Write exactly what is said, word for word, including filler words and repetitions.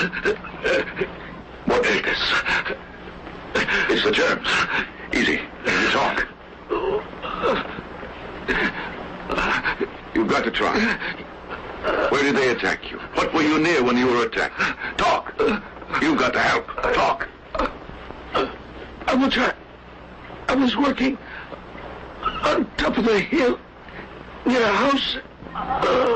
What is this? It's the germs. Easy. Easy talk. You've got to try. Where did they attack you? What were you near when you were attacked? Talk. You've got to help. Talk. I will try. I was working on top of the hill near a house.